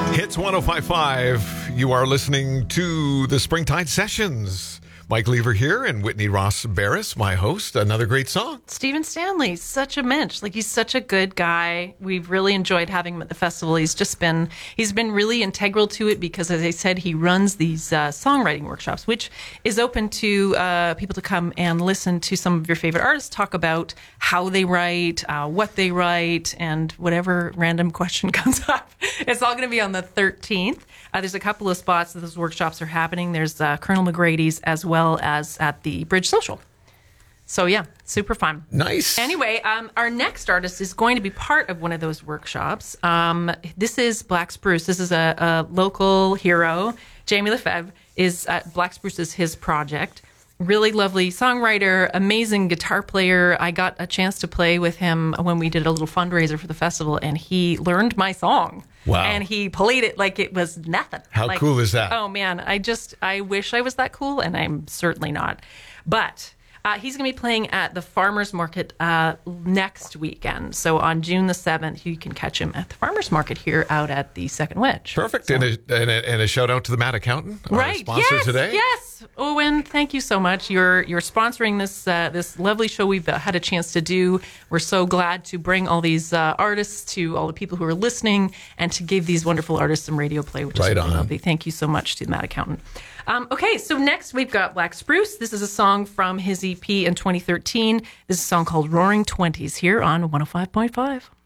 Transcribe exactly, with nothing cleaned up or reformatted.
Hits one oh five point five. You are listening to the Springtide Sessions. Mike Lever here and Whitney Ross Barris, my host. Another great song. Stephen Stanley, such a mensch. Like, he's such a good guy. We've really enjoyed having him at the festival. He's just been, he's been really integral to it because, as I said, he runs these uh, songwriting workshops, which is open to uh, people to come and listen to some of your favorite artists talk about how they write, uh, what they write, and whatever random question comes up. It's all going to be on the thirteenth. Uh, there's a couple of spots that those workshops are happening. There's uh, Colonel McGrady's as well as at the Bridge Social. So, yeah, super fun. Nice. Anyway, um, our next artist is going to be part of one of those workshops. Um, this is Black Spruce. This is a, a local hero. Jamie Lefebvre is uh, Black Spruce is his project. Really lovely songwriter, amazing guitar player. I got a chance to play with him when we did a little fundraiser for the festival, and he learned my song. Wow. And he played it like it was nothing. How like, cool is that? Oh, man. I just, I wish I was that cool, and I'm certainly not. But uh, he's going to be playing at the Farmers Market uh, next weekend. So on June the seventh, you can catch him at the Farmers Market here out at the Second Wedge. Perfect. So. And, a, and, a, and a shout out to the Mad Accountant, our right. sponsor yes, today. Yes. Owen, thank you so much. You're you're sponsoring this uh, this lovely show we've had a chance to do. We're so glad to bring all these uh, artists to all the people who are listening and to give these wonderful artists some radio play, which right is really on. lovely. Thank you so much to the Mad Accountant. Um, okay, so next we've got Black Spruce. This is a song from his E P in twenty thirteen. This is a song called Roaring Twenties here on one oh five point five.